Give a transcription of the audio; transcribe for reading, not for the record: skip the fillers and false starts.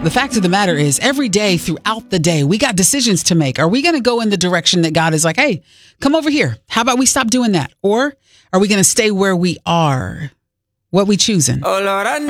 The fact of the matter is, every day throughout the day, we got decisions to make. Are we going to go in the direction that God is like, hey, come over here? How about we stop doing that? Or are we going to stay where we are? What we choosing? Oh, Lord,